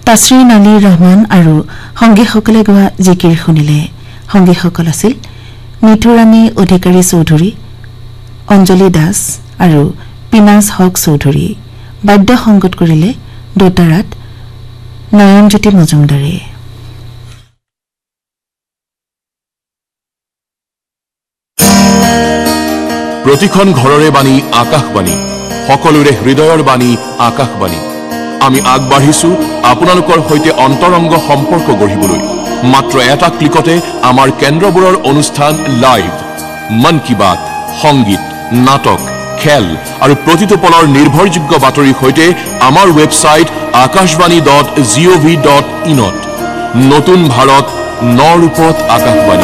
তাসৰিন আলী ৰহমান আৰু সংগীসকলে গোৱা জিকিৰ শুনিলে। সংগীসকল আছিল মিঠুৰাণী অধিকাৰী চৌধুৰী, অঞ্জলি দাস আৰু পিনাজ হক চৌধুৰী। বাদ্য সংগত কৰিলে দোতাৰাত নয়নজ্যোতি মজুমদাৰে। প্ৰতিখন ঘৰৰে বাণী আকাশবাণী, সকলোৰে হৃদয়ৰ বাণী আকাশবাণী। আমি আগবাঢ়িছো আপোনালোকৰ সৈতে অন্তৰংগ সম্পৰ্ক গঢ়িবলৈ। মাত্ৰ এটা ক্লিকতে আমাৰ কেন্দ্ৰবোৰৰ অনুষ্ঠান লাইভ, মন কি বাত, সংগীত, নাটক, খেল আৰু প্ৰতিটো পলৰ নিৰ্ভৰযোগ্য বাতৰিৰ সৈতে আমাৰ ৱেবছাইট akashvani.gov.in। নতুন ভাৰত, ন ৰূপত আকাশবাণী।